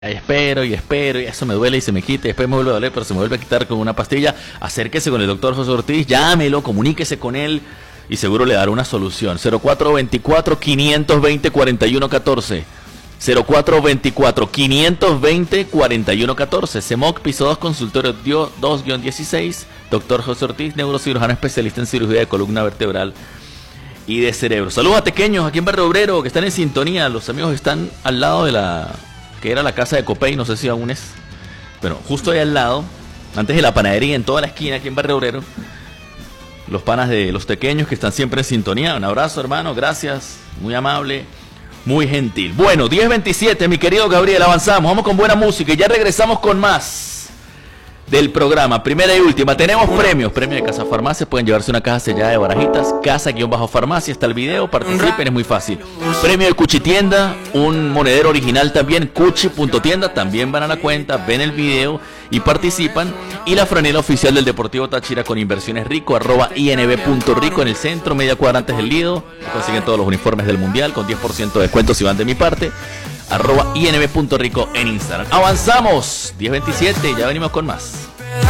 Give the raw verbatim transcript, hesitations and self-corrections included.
Espero y espero y eso me duele y se me quita y después me vuelve a doler, pero se me vuelve a quitar con una pastilla. Acérquese con el doctor José Ortiz, llámelo, comuníquese con él y seguro le dará una solución. cero cuatro veinticuatro, quinientos veinte, cuarenta y uno catorce. cero cuatro veinticuatro, quinientos veinte, cuarenta y uno catorce. CEMOC, piso dos, consultorio dos guión dieciséis. Doctor José Ortiz, neurocirujano especialista en cirugía de columna vertebral y de cerebro. Saludos a tequeños aquí en Barrio Obrero que están en sintonía. Los amigos están al lado de la... que era la casa de Copey, no sé si aún es, pero justo ahí al lado, antes de la panadería, en toda la esquina, aquí en Barrio Obrero, los panas de los tequeños que están siempre en sintonía. Un abrazo, hermano, gracias, muy amable, muy gentil. Bueno, diez veintisiete, mi querido Gabriel, avanzamos, vamos con buena música y ya regresamos con más del programa. Primera y última, tenemos premios, premio de Casa Farmacia, pueden llevarse una caja sellada de barajitas, casa-farmacia, está el video, participen, es muy fácil. Premio de Cuchitienda, un monedero original también, cuchi.tienda, también van a la cuenta, ven el video y participan. Y la franela oficial del Deportivo Táchira con inversiones rico, arroba inb.rico en el centro, media cuadra antes del Lido, consiguen todos los uniformes del Mundial con diez por ciento de descuento si van de mi parte, arroba inb.rico en Instagram. Avanzamos, diez veintisiete, ya venimos con más.